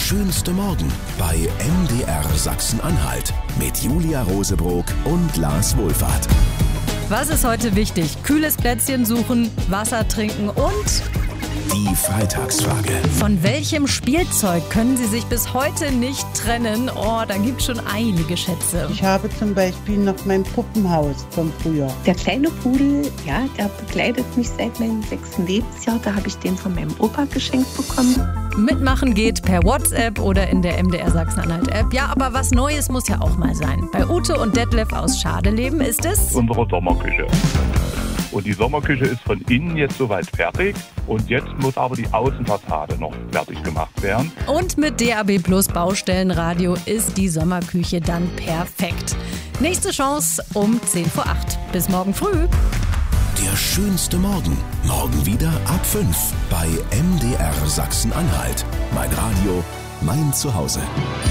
schönste Morgen bei MDR Sachsen-Anhalt mit Julia Rosebrock und Lars Wohlfahrt. Was ist heute wichtig? Kühles Plätzchen suchen, Wasser trinken und... Die Freitagsfrage. Von welchem Spielzeug können Sie sich bis heute nicht trennen? Oh, da gibt es schon einige Schätze. Ich habe zum Beispiel noch mein Puppenhaus vom Frühjahr. Der kleine Pudel, ja, der begleitet mich seit meinem 6. Lebensjahr. Da habe ich den von meinem Opa geschenkt bekommen. Mitmachen geht per WhatsApp oder in der MDR Sachsen-Anhalt-App. Ja, aber was Neues muss ja auch mal sein. Bei Ute und Detlef aus Schadeleben ist es... unsere Sommerküche. Und die Sommerküche ist von innen jetzt soweit fertig. Und jetzt muss aber die Außenfassade noch fertig gemacht werden. Und mit DAB Plus Baustellenradio ist die Sommerküche dann perfekt. Nächste Chance um 7:50. Bis morgen früh. Der schönste Morgen. Morgen wieder ab 5 bei MDR Sachsen-Anhalt. Mein Radio, mein Zuhause.